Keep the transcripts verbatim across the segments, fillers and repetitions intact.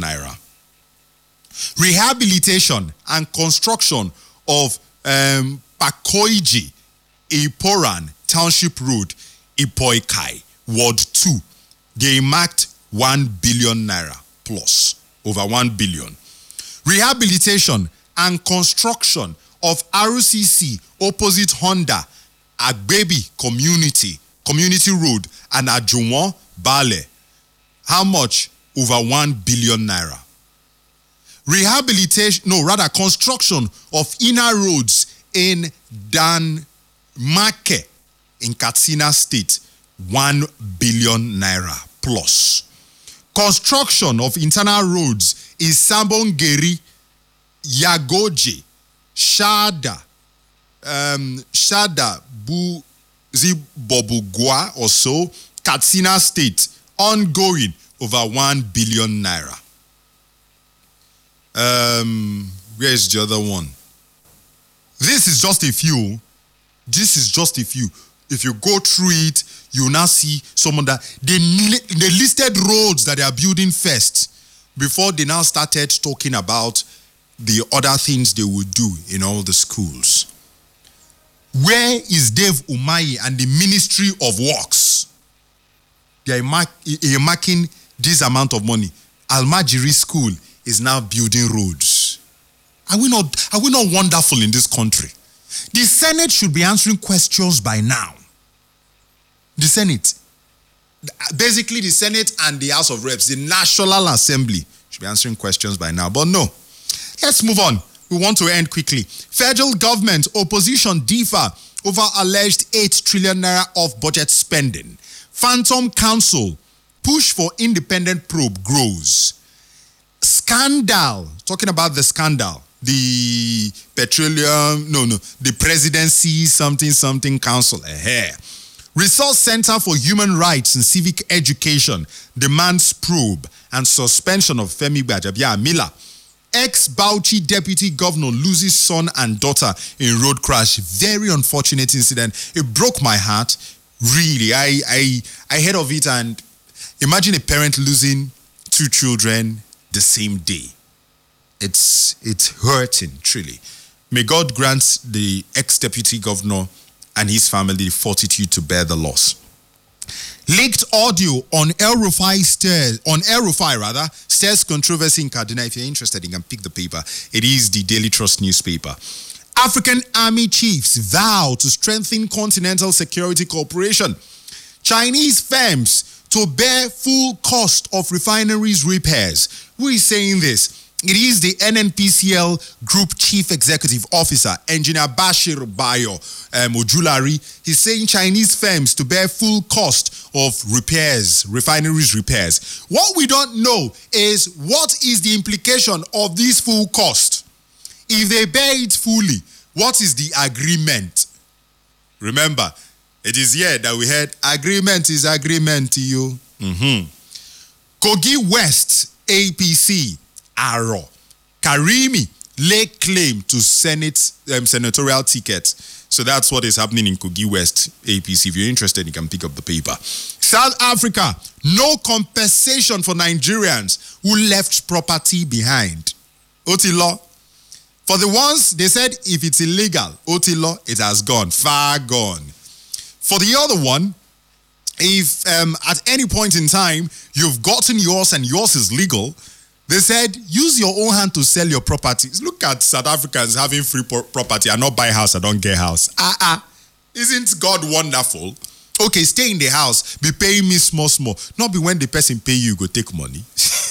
naira. Rehabilitation and construction of um, Pakoiji, Iporan Township Road, Ipoikai, Ward two. They marked one billion naira plus, over one billion. Rehabilitation and construction of R C C opposite Honda, Agbebi Community, Community Road, and Ajuwon, Bale. How much? Over one billion naira. Rehabilitation, no, rather construction of inner roads in Danmake in Katsina State, one billion naira plus. Construction of internal roads in Sambongeri, Yagoje, Shada, um, Shada, Buzibobugwa or so, Katsina State, ongoing, over one billion naira. Um, where is the other one? This is just a few. This is just a few. If you go through it, you now see someone that they, they listed roads that they are building first before they now started talking about the other things they would do in all the schools. Where is Dave Umahi and the Ministry of Works? They are mark, marking this amount of money. Almajiri School is now building roads. Are we not, are we not wonderful in this country? The Senate should be answering questions by now. The Senate. Basically, the Senate and the House of Reps, the National Assembly, should be answering questions by now. But no. Let's move on. We want to end quickly. Federal government opposition differ over alleged eight trillion naira of budget spending. Phantom Council push for independent probe grows. Scandal. Talking about the scandal. The petroleum, no, no, the presidency something something council. Eh, Resource Center for Human Rights and Civic Education demands probe and suspension of Femi Gbajabiamila. Ex-Bauchi deputy governor loses son and daughter in road crash. Very unfortunate incident. It broke my heart. Really, I, I, I heard of it, and imagine a parent losing two children the same day. It's, it's hurting, truly. May God grant the ex-deputy governor and his family the fortitude to bear the loss. Leaked audio on El Rufai stairs, on El Rufai rather, stairs controversy in Kaduna. If you're interested, you can pick the paper. It is the Daily Trust newspaper. African army chiefs vow to strengthen continental security cooperation. Chinese firms to bear full cost of refineries repairs. Who is saying this? It is the N N P C L Group Chief Executive Officer, Engineer Bashir Bayo um, Ojulari. He's saying Chinese firms to bear full cost of repairs, refineries repairs. What we don't know is what is the implication of this full cost. If they bear it fully, what is the agreement? Remember, it is here that we heard agreement is agreement to you. Mm-hmm. Kogi West A P C. Aro. Karimi lay claim to Senate um, senatorial ticket. So that's what is happening in Kogi West A P C. If you're interested, you can pick up the paper. South Africa, no compensation for Nigerians who left property behind. Otilo. For the ones, they said if it's illegal, Otilo, it has gone, far gone. For the other one, if um, at any point in time you've gotten yours and yours is legal, they said, use your own hand to sell your properties. Look at South Africans having free pro- property. I not buy house, I don't get house. Ah, ah. Isn't God wonderful? Okay, stay in the house, be paying me small, small. Not be when the person pay you, go take money.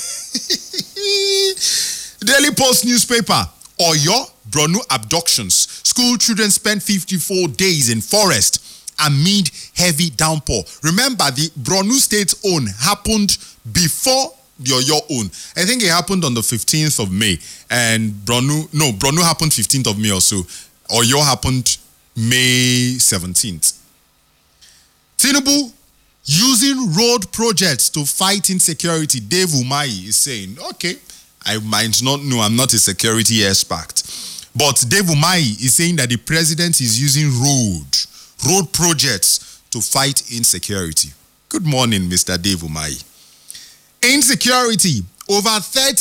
Daily Post newspaper. Oyo, Bronu abductions. School children spent fifty-four days in forest amid heavy downpour. Remember, the Bronu State's own happened before your your own. I think it happened on the fifteenth of May, and Bronu no Bronu happened fifteenth of May or so. Oyo happened May seventeenth. Tinubu using road projects to fight insecurity. Dave Umahi is saying, okay, I might not know, I'm not a security expert, but Dave Umahi is saying that the president is using road road projects to fight insecurity. Good morning, Mister Dave Umahi. Insecurity. Over thirty